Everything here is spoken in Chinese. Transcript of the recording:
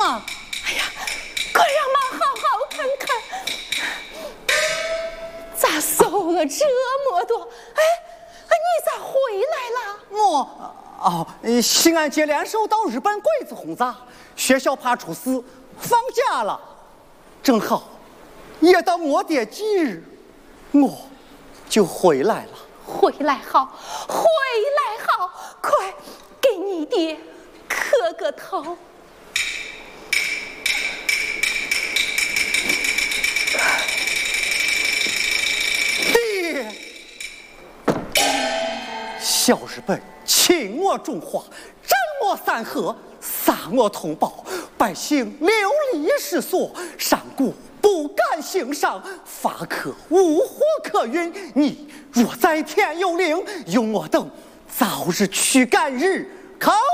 嘛？ 哎呀，快让妈好好看看，咋受了这么多？哎，你咋回来了？ 西安接连受到日本鬼子轰炸，学校怕出事，放假了，正好也到我爹忌日，我就回来了。 回来好，回来好，快给你爹磕个头。 爹，小日本侵我中华，占我三河，杀我同胞，百姓流离失所，山谷不敢行上，法可无火可运。你若在天有灵，用我等早日驱赶日寇。